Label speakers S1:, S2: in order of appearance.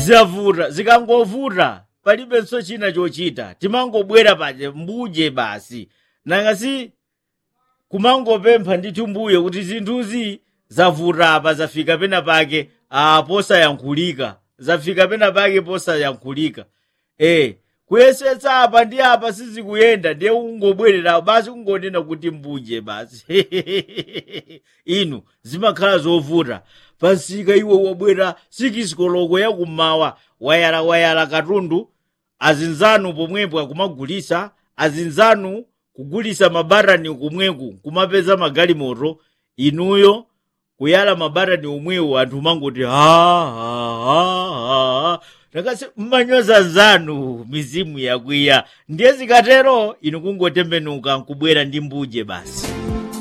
S1: zavura zikangovura palibenso china chochita timangobwera paje mbuje basi nangasi kumangopempha ndithu mbuye kuti zinthuzi zavura apa zafika pena pake posayankhulika zafika pena pake posayankhulika kuyesetsa apa ndi apa sizikuyenda ndiye ungobwerera basi ungonena kuti mbuje basi inu zimakhala zovuta pansika iwe wabwera sikisikoloko yakummawa wayala katundu azinzanu pomwepo akumagulisa azinzanu kugulisa mabarani kumweku kumapeza magalimoto inuyo kuyala mabarani omwewo anthu mangoti nakasi mmanyoza zanu mizimu yakwiya ndiye zikatero inu kungotembenuka nkubwera ndi mbuje basi.